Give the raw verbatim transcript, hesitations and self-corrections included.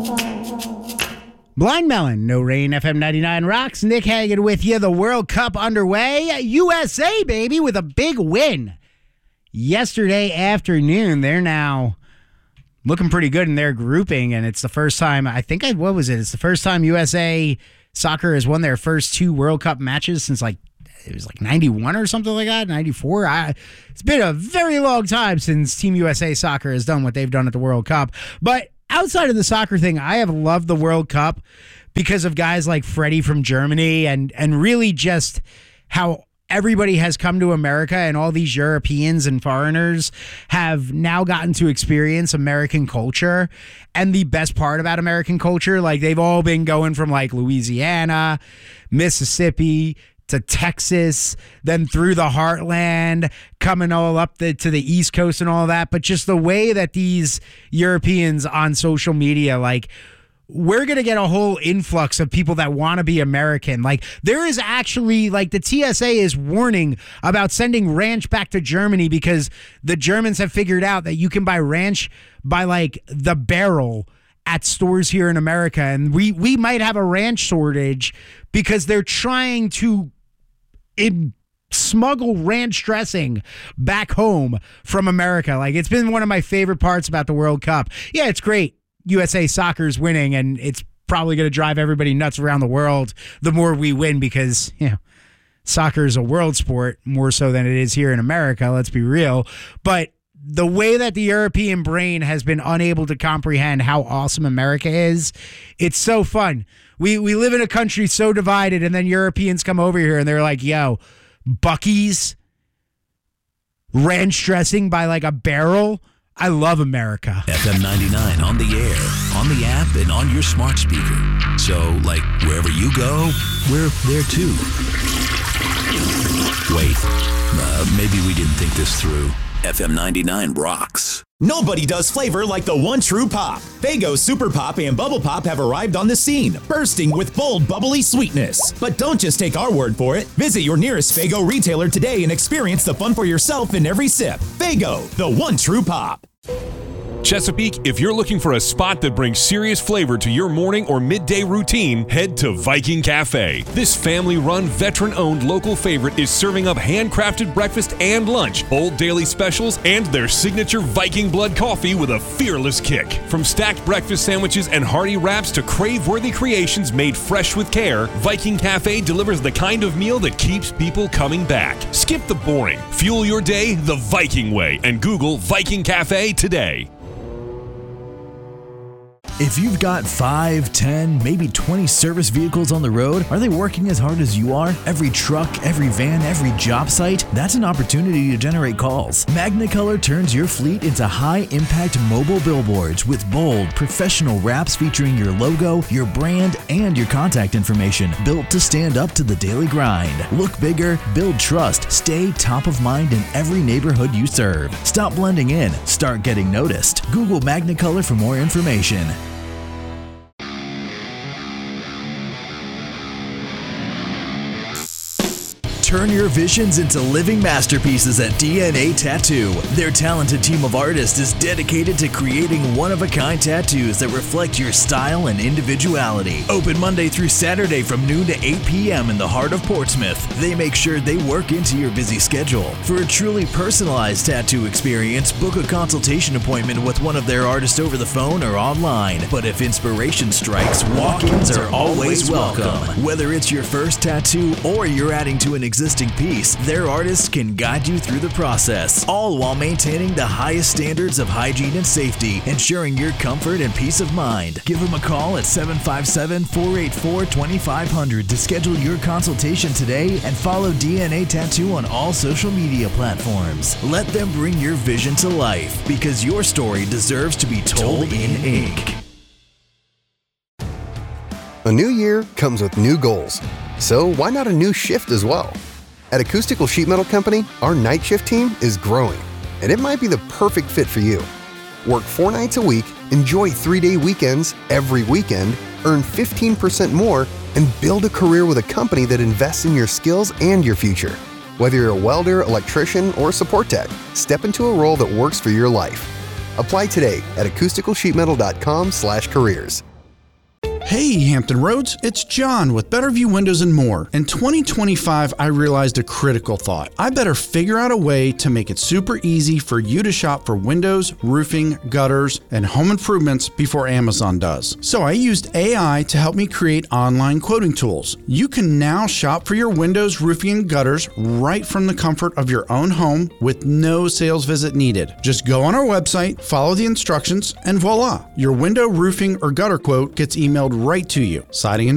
Blind Melon, No Rain, F M ninety-nine rocks. Nick Hagan with you. The World Cup underway. U S A, baby, with a big win. Yesterday afternoon, they're now looking pretty good in their grouping, and it's the first time, I think, I what was it? It's the first time U S A Soccer has won their first two World Cup matches since, like, it was like ninety-one or something like that, ninety-four. I, it's been a very long time since Team U S A Soccer has done what they've done at the World Cup. But outside of the soccer thing, I have loved the World Cup because of guys like Freddie from Germany and and really just how everybody has come to America, and all these Europeans and foreigners have now gotten to experience American culture. And the best part about American culture, like, they've all been going from like Louisiana, Mississippi, to Texas, then through the heartland, coming all up the, to the East Coast and all that. But just the way that these Europeans on social media, like, we're going to get a whole influx of people that want to be American. Like, there is actually, like, the T S A is warning about sending ranch back to Germany because the Germans have figured out that you can buy ranch by, like, the barrel at stores here in America. And we, we might have a ranch shortage because they're trying to It smuggle ranch dressing back home from America. Like, it's been one of my favorite parts about the World Cup. Yeah, it's great. U S A Soccer's winning, and it's probably going to drive everybody nuts around the world the more we win because, you know, soccer is a world sport more so than it is here in America. Let's be real. But the way that the European brain has been unable to comprehend how awesome America is, it's so fun. We we live in a country so divided, and then Europeans come over here and they're like, yo, Buc-ee's, ranch dressing by like a barrel. I love America. F M ninety-nine on the air, on the app, and on your smart speaker. So, like, wherever you go, we're there too. Wait, uh, maybe we didn't think this through. F M ninety-nine rocks. Nobody does flavor like the one true pop. Faygo Super Pop and Bubble Pop have arrived on the scene, bursting with bold, bubbly sweetness. But don't just take our word for it. Visit your nearest Faygo retailer today and experience the fun for yourself in every sip. Faygo, the one true pop. Chesapeake, if you're looking for a spot that brings serious flavor to your morning or midday routine, head to Viking Cafe. This family-run, veteran-owned local favorite is serving up handcrafted breakfast and lunch, bold daily specials, and their signature Viking Blood coffee with a fearless kick. From stacked breakfast sandwiches and hearty wraps to crave-worthy creations made fresh with care, Viking Cafe delivers the kind of meal that keeps people coming back. Skip the boring. Fuel your day the Viking way and Google Viking Cafe today. If you've got five, ten, maybe twenty service vehicles on the road, are they working as hard as you are? Every truck, every van, every job site? That's an opportunity to generate calls. Magnicolor turns your fleet into high-impact mobile billboards with bold, professional wraps featuring your logo, your brand, and your contact information, built to stand up to the daily grind. Look bigger, build trust, stay top of mind in every neighborhood you serve. Stop blending in, start getting noticed. Google Magnicolor for more information. Turn your visions into living masterpieces at D N A Tattoo. Their talented team of artists is dedicated to creating one-of-a-kind tattoos that reflect your style and individuality. Open Monday through Saturday from noon to eight p.m. in the heart of Portsmouth. They make sure they work into your busy schedule. For a truly personalized tattoo experience, book a consultation appointment with one of their artists over the phone or online. But if inspiration strikes, walk-ins are always welcome. Whether it's your first tattoo or you're adding to an existing existing piece, their artists can guide you through the process, all while maintaining the highest standards of hygiene and safety, ensuring your comfort and peace of mind. Give them a call at seven five seven, four eight four, two five zero zero to schedule your consultation today and follow D N A Tattoo on all social media platforms. Let them bring your vision to life, because your story deserves to be told, told in ink. A new year comes with new goals, so why not a new shift as well? At Acoustical Sheet Metal Company, our night shift team is growing, and it might be the perfect fit for you. Work four nights a week, enjoy three-day weekends every weekend, earn fifteen percent more, and build a career with a company that invests in your skills and your future. Whether you're a welder, electrician, or support tech, step into a role that works for your life. Apply today at acoustical sheet metal dot com slash careers. Hey Hampton Roads, it's John with Better View Windows and More. In twenty twenty-five, I realized a critical thought. I better figure out a way to make it super easy for you to shop for windows, roofing, gutters, and home improvements before Amazon does. So I used A I to help me create online quoting tools. You can now shop for your windows, roofing, and gutters right from the comfort of your own home with no sales visit needed. Just go on our website, follow the instructions, and voila, your window, roofing, or gutter quote gets emailed right to you. Siding and